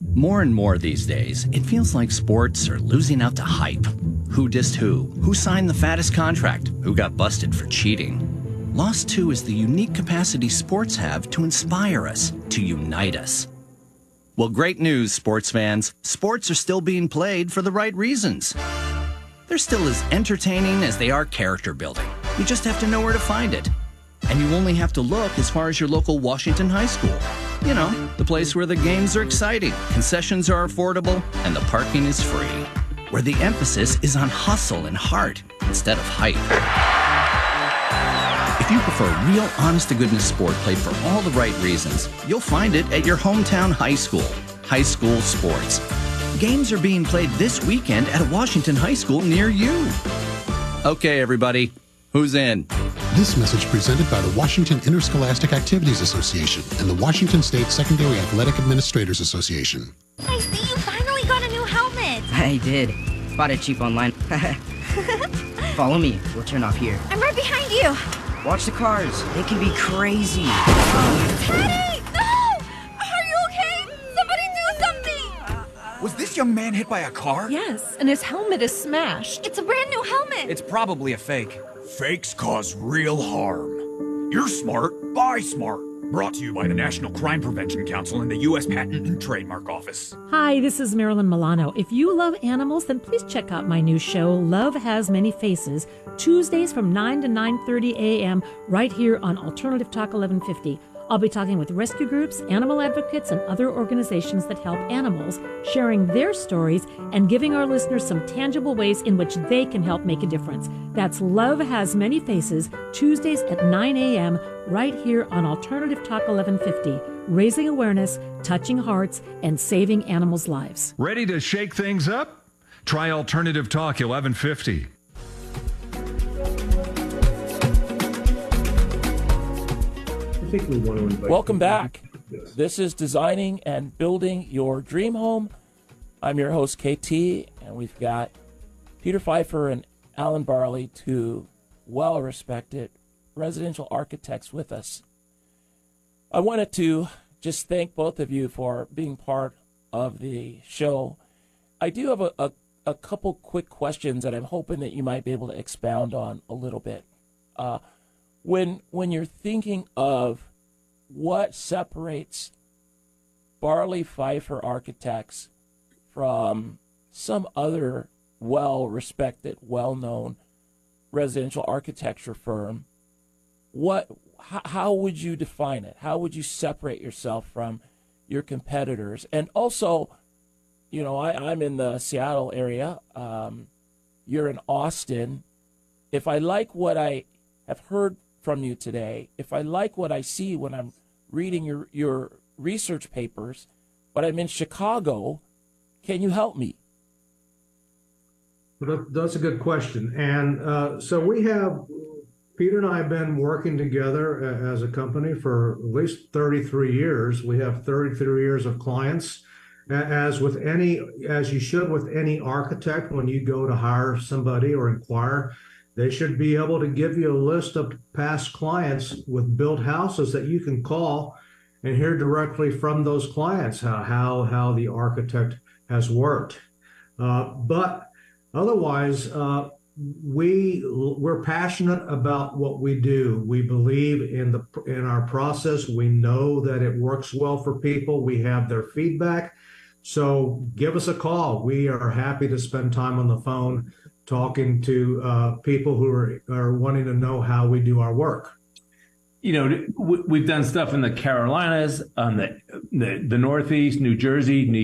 More and more these days, it feels like sports are losing out to hype. Who dissed who? Who signed the fattest contract? Who got busted for cheating? Lost 2 is the unique capacity sports have to inspire us, to unite us. Well, great news, sports fans. Sports are still being played for the right reasons. They're still as entertaining as they are character building. You just have to know where to find it. And you only have to look as far as your local Washington high school. You know, the place where the games are exciting, concessions are affordable, and the parking is free. Where the emphasis is on hustle and heart instead of hype. If you prefer real, honest-to-goodness sport played for all the right reasons, you'll find it at your hometown high school. High school sports. Games are being played this weekend at a Washington high school near you. Okay, everybody, who's in? This message presented by the Washington Interscholastic Activities Association and the Washington State Secondary Athletic Administrators Association. I see you finally got a new helmet. I did. Bought it cheap online. Follow me. We'll turn off here. I'm right behind you. Watch the cars. They can be crazy. Teddy! No! Are you okay? Somebody do something! Was this young man hit by a car? Yes, and his helmet is smashed. It's a brand new helmet. It's probably a fake. Fakes cause real harm. You're smart, buy smart. Brought to you by the National Crime Prevention Council and the U.S. Patent and Trademark Office. Hi, this is Marilyn Milano. If you love animals, then please check out my new show, Love Has Many Faces, Tuesdays from 9 to 9:30 a.m. right here on Alternative Talk 1150. I'll be talking with rescue groups, animal advocates, and other organizations that help animals, sharing their stories and giving our listeners some tangible ways in which they can help make a difference. That's Love Has Many Faces, Tuesdays at 9 a.m. right here on Alternative Talk 1150, raising awareness, touching hearts, and saving animals' lives. Ready to shake things up? Try Alternative Talk 1150. Welcome back. This is Designing and Building Your Dream Home. I'm your host, KT, and we've got Peter Pfeiffer and Alan Barley, two well-respected residential architects with us. I wanted to just thank both of you for being part of the show. I do have a couple quick questions that I'm hoping that you might be able to expound on a little bit. When you're thinking of what separates Barley Pfeiffer Architects from some other well-respected, well-known residential architecture firm, how would you define it? How would you separate yourself from your competitors? And also, you know, I'm in the Seattle area. You're in Austin. If I like what I have heard from you today, if I like what I see when I'm reading your research papers, but I'm in Chicago, can you help me? Well, that's a good question. And so Peter and I have been working together as a company for at least 33 years. We have 33 years of clients. As you should with any architect, when you go to hire somebody or inquire, they should be able to give you a list of past clients with built houses that you can call and hear directly from those clients how the architect has worked. But otherwise, we're passionate about what we do. We believe in our process. We know that it works well for people. We have their feedback. So give us a call. We are happy to spend time on the phone talking to people who are wanting to know how we do our work. You know, we've done stuff in the Carolinas, on the Northeast, New Jersey, New